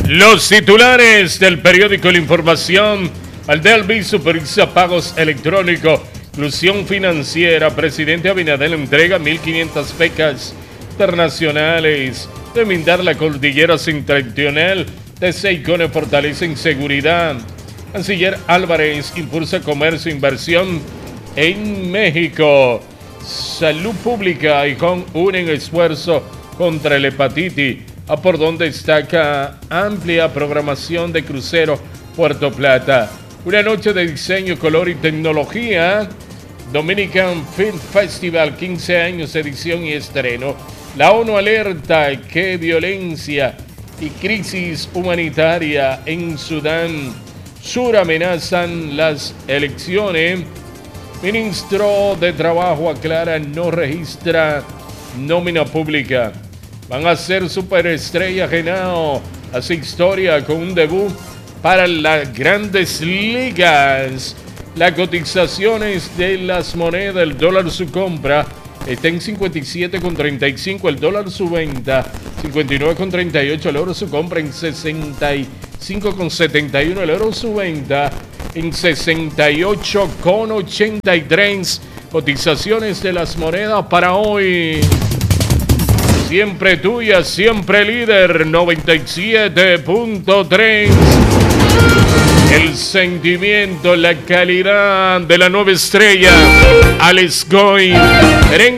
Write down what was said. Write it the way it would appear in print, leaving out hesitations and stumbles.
Los titulares del periódico La Información. Aldelvis supervisa pagos electrónicos. Inclusión financiera. Presidente Abinader entrega 1.500 becas internacionales. Remindar la cordillera septentrional. TC fortalecen seguridad. Canciller Álvarez impulsa comercio e inversión en México. Salud Pública y JON unen esfuerzo contra el hepatitis. A por donde destaca amplia programación de crucero Puerto Plata. Una noche de diseño, color y tecnología. Dominican Film Festival, 15 años, edición y estreno. La ONU alerta que violencia y crisis humanitaria en Sudán Sur amenazan las elecciones. Ministro de Trabajo aclara no registra nómina pública. Van a ser superestrella Genao. Hace historia con un debut para las grandes ligas. Las cotizaciones de las monedas, el dólar su compra está en 57,35, el dólar su venta 59,38, el euro su compra en 65,71, el euro su venta en 68,83. Cotizaciones de las monedas para hoy. Siempre tuya, siempre líder, 97.3. El sentimiento, la calidad de la nueva estrella, Alex Goy. Merengue